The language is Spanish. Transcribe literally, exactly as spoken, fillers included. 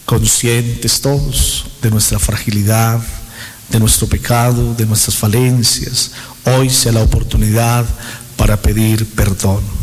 conscientes todos de nuestra fragilidad, de nuestro pecado, de nuestras falencias. Hoy sea la oportunidad para pedir perdón.